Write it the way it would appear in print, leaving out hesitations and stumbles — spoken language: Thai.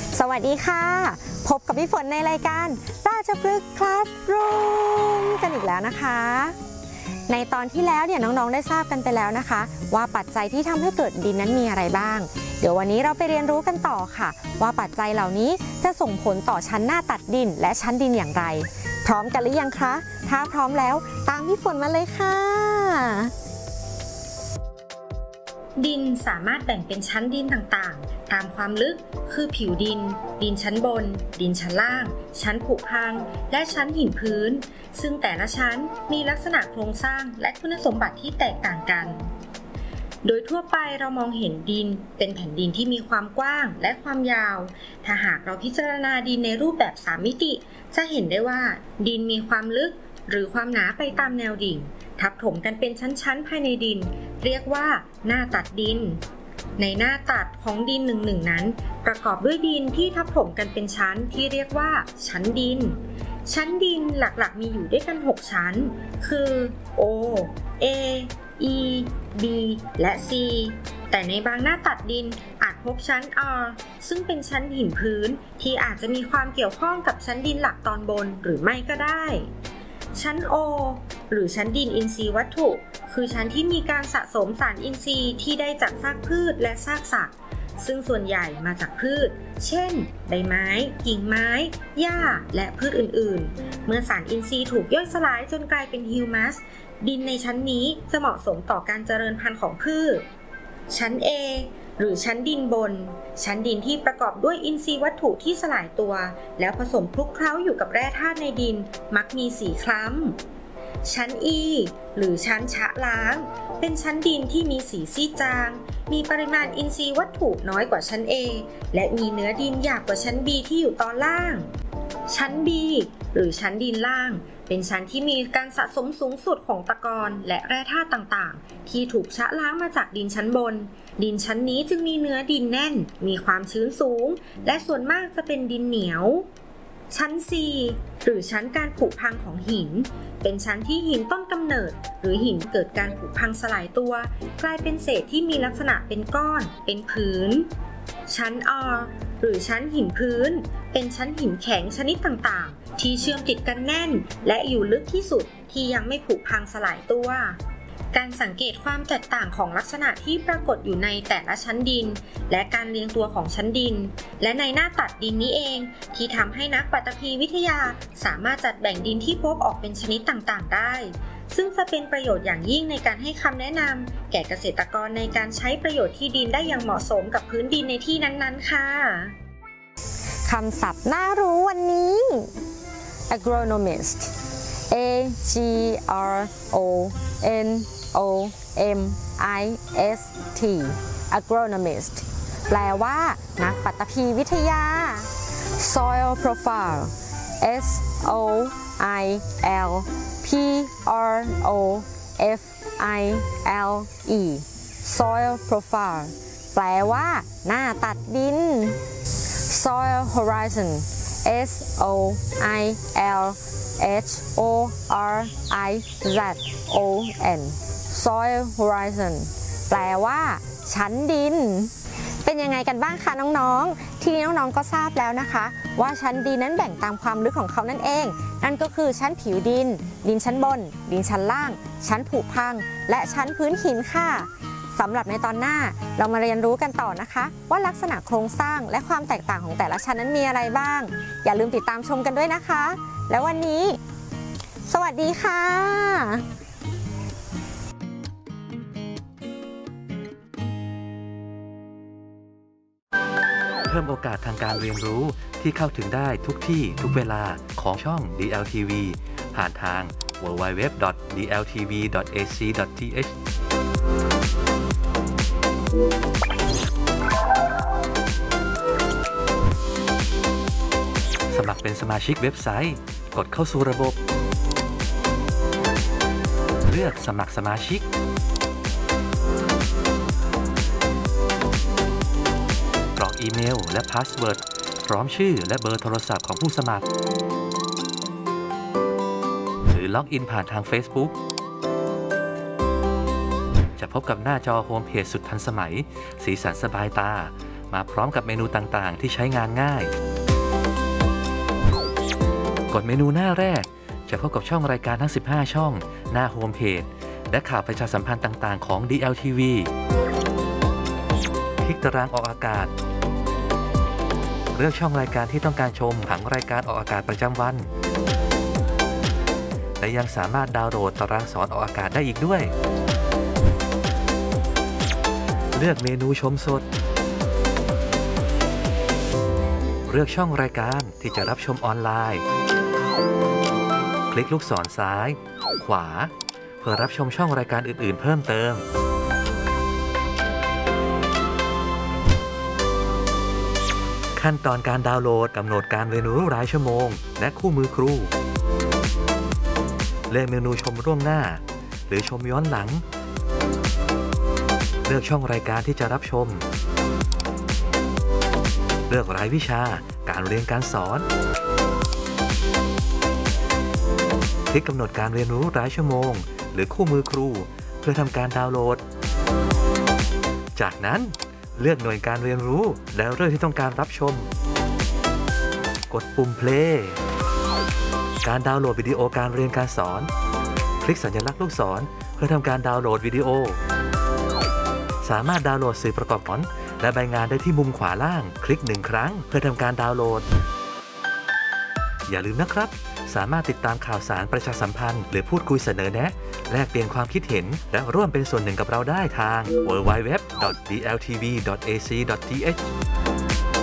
สวัสดีค่ะพบกับพี่ฝนในรายการราชพฤกษ์คลาสรูมกันอีกแล้วนะคะในตอนที่แล้วเนี่ยน้องๆได้ทราบกันไปแล้วนะคะว่าปัจจัยที่ทำให้เกิดดินนั้นมีอะไรบ้างเดี๋ยววันนี้เราไปเรียนรู้กันต่อค่ะว่าปัจจัยเหล่านี้จะส่งผลต่อชั้นหน้าตัดดินและชั้นดินอย่างไรพร้อมกันหรือยังคะถ้าพร้อมแล้วตามพี่ฝนมาเลยค่ะดินสามารถแบ่งเป็นชั้นดินต่างๆตามความลึกคือผิวดินดินชั้นบนดินชั้นล่างชั้นผุพังและชั้นหินพื้นซึ่งแต่ละชั้นมีลักษณะโครงสร้างและคุณสมบัติที่แตกต่างกันโดยทั่วไปเรามองเห็นดินเป็นแผ่นดินที่มีความกว้างและความยาวถ้าหากเราพิจารณาดินในรูปแบบ3มิติจะเห็นได้ว่าดินมีความลึกหรือความหนาไปตามแนวดิ่งทับถมกันเป็นชั้นๆภายในดินเรียกว่าหน้าตัดดินในหน้าตัดของดินหนึ่งนั้นประกอบด้วยดินที่ทับถมกันเป็นชั้นที่เรียกว่าชั้นดินชั้นดินหลักๆมีอยู่ด้วยกัน6ชั้นคือ O A E B และ C แต่ในบางหน้าตัดดินอาจพบชั้น R ซึ่งเป็นชั้นหินพื้นที่อาจจะมีความเกี่ยวข้องกับชั้นดินหลักตอนบนหรือไม่ก็ได้ชั้น O หรือชั้นดินอินทรีย์วัตถุคือชั้นที่มีการสะสมสารอินทรีย์ที่ได้จากซากพืชและซากสัตว์ซึ่งส่วนใหญ่มาจากพืชเช่นใบไม้กิ่งไม้หญ้าและพืชอื่นๆเมื่อสารอินทรีย์ถูกย่อยสลายจนกลายเป็นฮิวมัสดินในชั้นนี้จะเหมาะสมต่อการเจริญพันธุ์ของพืชชั้น A หรือชั้นดินบนชั้นดินที่ประกอบด้วยอินทรีย์วัตถุที่สลายตัวแล้วผสมคลุกเคล้าอยู่กับแร่ธาตุในดินมักมีสีคล้ำชั้น E หรือชั้นชะล้างเป็นชั้นดินที่มีสีซีดจางมีปริมาณอินทรีย์วัตถุน้อยกว่าชั้น A และมีเนื้อดินหยาบกว่าชั้น B ที่อยู่ตอนล่างชั้น B หรือชั้นดินล่างเป็นชั้นที่มีการสะสมสูงสุดของตะกอนและแร่ธาตุต่างๆที่ถูกชะล้างมาจากดินชั้นบนดินชั้นนี้จึงมีเนื้อดินแน่นมีความชื้นสูงและส่วนมากจะเป็นดินเหนียวชั้น C หรือชั้นการผุพังของหินเป็นชั้นที่หินต้นกำเนิดหรือหินเกิดการผุพังสลายตัวกลายเป็นเศษที่มีลักษณะเป็นก้อนเป็นผืนชั้น R หรือชั้นหินพื้นเป็นชั้นหินแข็งชนิดต่างๆที่เชื่อมติดกันแน่นและอยู่ลึกที่สุดที่ยังไม่ผุพังสลายตัวการสังเกตความแตกต่างของลักษณะที่ปรากฏอยู่ในแต่ละชั้นดินและการเรียงตัวของชั้นดินและในหน้าตัดดินนี้เองที่ทำให้นักปฐพีวิทยาสามารถจัดแบ่งดินที่พบออกเป็นชนิดต่างๆได้ซึ่งจะเป็นประโยชน์อย่างยิ่งในการให้คำแนะนำแก่เกษตรกรในการใช้ประโยชน์ที่ดินได้อย่างเหมาะสมกับพื้นดินในที่นั้นๆค่ะคำศัพท์น่ารู้วันนี้ agronomist A G R O N O M I S T agronomist แปลว่านักปฐพีวิทยา soil profile S O I L P R O F I L E soil profile แปลว่าหน้าตัดดิน soil horizon S O I L H O R I Z O N soil horizon แปลว่าชั้นดินเป็นยังไงกันบ้างคะน้องๆทีนี้น้องๆก็ทราบแล้วนะคะว่าชั้นดินนั้นแบ่งตามความลึกของเขานั่นเองนั่นก็คือชั้นผิวดินดินชั้นบนดินชั้นล่างชั้นผุพังและชั้นพื้นหินค่ะสำหรับในตอนหน้าเรามาเรียนรู้กันต่อนะคะว่าลักษณะโครงสร้างและความแตกต่างของแต่ละชั้นนั้นมีอะไรบ้างอย่าลืมติดตามชมกันด้วยนะคะแล้ววันนี้สวัสดีค่ะเพิ่มโอกาสทางการเรียนรู้ที่เข้าถึงได้ทุกที่ทุกเวลาของช่อง DLTV ผ่านทาง www.dltv.ac.th สมัครเป็นสมาชิกเว็บไซต์กดเข้าสู่ระบบเลือกสมัครสมาชิกกรอกอีเมลและพาสเวิร์ดพร้อมชื่อและเบอร์โทรศัพท์ของผู้สมัครหรือล็อกอินผ่านทาง Facebook จะพบกับหน้าจอโฮมเพจสุดทันสมัยสีสันสบายตามาพร้อมกับเมนูต่างๆที่ใช้งานง่ายกดเมนูหน้าแรกจะพบกับช่องรายการทั้ง15ช่องหน้าโฮมเพจและข่าวประชาสัมพันธ์ต่างๆของ DLTV คลิกตารางออกอากาศเลือกช่องรายการที่ต้องการชมผังรายการออกอากาศประจำวันและยังสามารถดาวน์โหลดตารางสอนออกอากาศได้อีกด้วยเลือกเมนูชมสดเลือกช่องรายการที่จะรับชมออนไลน์คลิกลูกศรซ้ายขวาเพื่อรับชมช่องรายการอื่นๆเพิ่มเติมขั้นตอนการดาวน์โหลดกำหนดการเรียนรู้รายชั่วโมงและคู่มือครูเลือกเมนูชมล่วงหน้าหรือชมย้อนหลังเลือกช่องรายการที่จะรับชมเลือกรายวิชาการเรียนการสอนคลิกกำหนดการเรียนรู้รายชั่วโมงหรือคู่มือครูเพื่อทำการดาวน์โหลดจากนั้นเลือกหน่วยการเรียนรู้แล้วเรื่องที่ต้องการรับชมกดปุ่ม play การดาวน์โหลดวิดีโอการเรียนการสอนคลิกสัญลักษณ์ลูกศรเพื่อทำการดาวน์โหลดวิดีโอสามารถดาวน์โหลดสื่อประกอบผลและใบงานได้ที่มุมขวาล่างคลิก1ครั้งเพื่อทำการดาวน์โหลดอย่าลืมนะครับสามารถติดตามข่าวสารประชาสัมพันธ์หรือพูดคุยเสนอแนะแลกเปลี่ยนความคิดเห็นและร่วมเป็นส่วนหนึ่งกับเราได้ทาง www.dltv.ac.th